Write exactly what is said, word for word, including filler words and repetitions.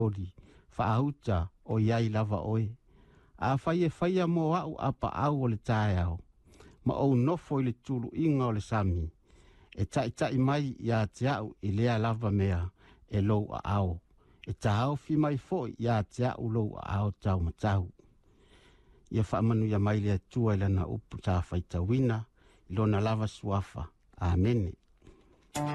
ori whaauta o iai lava oe. A whai e whaia mo au apa au o le tae au. Ma o nofo i le tulu inga o le sami. E tai tai mai ia te au i lea lava mea e lou a ao. E tahau fi mai fo ia te au lou a ao tau matau. Ia whaamanu ia mai lea tua ilana upu tā whaitawina. Ilona lava suafa. Amen.